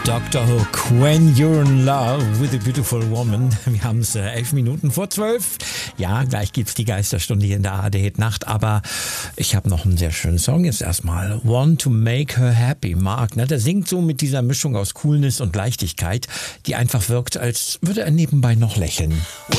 Dr. Hook, When You're in Love with a Beautiful Woman. Wir haben es 11 Minuten vor 12. Ja, gleich gibt's die Geisterstunde hier in der ARD-Hit-Nacht, aber ich habe noch einen sehr schönen Song jetzt erstmal. Want to Make Her Happy, Mark. Ne, der singt so mit dieser Mischung aus Coolness und Leichtigkeit, die einfach wirkt, als würde er nebenbei noch lächeln.